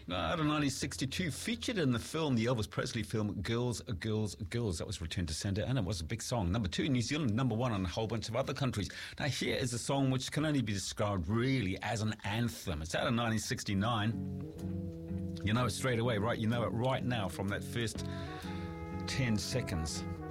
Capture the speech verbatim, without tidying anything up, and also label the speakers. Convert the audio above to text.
Speaker 1: Out of nineteen sixty-two, featured in the film, the Elvis Presley film, Girls, Girls, Girls. That was Return to Sender, and it was a big song. Number two in New Zealand, number one on a whole bunch of other countries. Now, here is a song which can only be described really as an anthem. It's out of nineteen sixty-nine. You know it straight away, right? You know it right now from that first ten seconds.